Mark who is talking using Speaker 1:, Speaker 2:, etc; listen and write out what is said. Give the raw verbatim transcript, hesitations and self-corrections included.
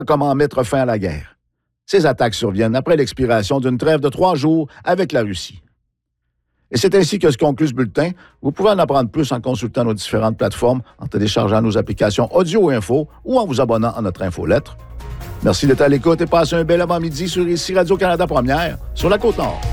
Speaker 1: comment mettre fin à la guerre. Ces attaques surviennent après l'expiration d'une trêve de trois jours avec la Russie. Et c'est ainsi que se conclut ce bulletin. Vous pouvez en apprendre plus en consultant nos différentes plateformes, en téléchargeant nos applications audio et info ou en vous abonnant à notre infolettre. Merci d'être à l'écoute et passez un bel avant-midi sur ici Radio-Canada Première, sur la Côte-Nord.